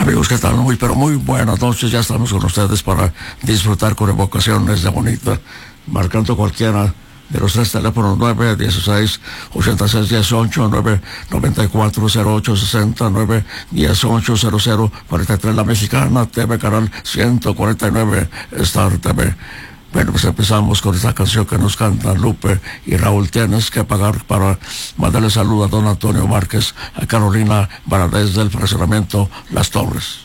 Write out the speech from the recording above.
Amigos, ¿qué tal? Muy buenas noches. Ya estamos con ustedes para disfrutar con evocaciones de bonita, marcando cualquiera de los tres teléfonos 916-8618, 994-0860, 918-0043, La Mexicana, TV Canal 149, Star TV. Bueno, pues empezamos con esta canción que nos cantan Lupe y Raúl. Tienes que pagar, para mandarle saludo a don Antonio Márquez, a Carolina Valadez del fraccionamiento Las Torres.